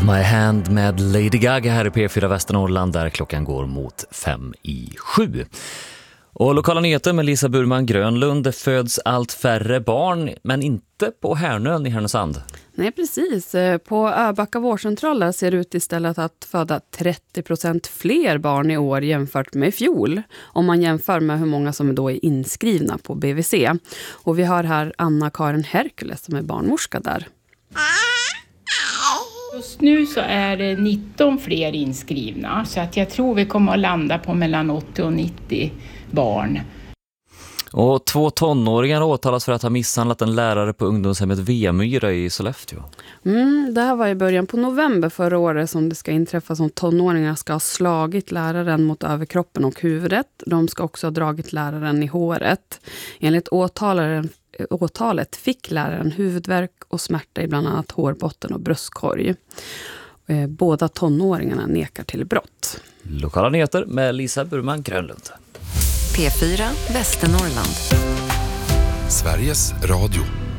Hold My Hand med Lady Gaga här i P4 Västernorrland där klockan går mot 6:55. Och lokala nyheter med Lisa Burman Grönlund. Det föds allt färre barn, men inte på Härnön i Härnösand. Nej, precis. På Öbacka vårdcentraler ser det ut istället att föda 30% fler barn i år jämfört med i fjol. Om man jämför med hur många som då är inskrivna på BVC. Och vi har här Anna-Karin Herkules som är barnmorska där. Just nu så är det 19 fler inskrivna, så att jag tror vi kommer att landa på mellan 80 och 90 barn. Och 2 tonåringar åtalas för att ha misshandlat en lärare på ungdomshemmet Vemyra i Sollefteå. Det här var i början på november förra året som det ska inträffa som tonåringar ska ha slagit läraren mot överkroppen och huvudet. De ska också ha dragit läraren i håret. Enligt åtalet fick läraren huvudvärk och smärta i bland annat hårbotten och bröstkorg. Båda tonåringarna nekar till brott. Lokala nyheter med Lisa Burman Grönlund. P4 Västernorrland. Sveriges Radio.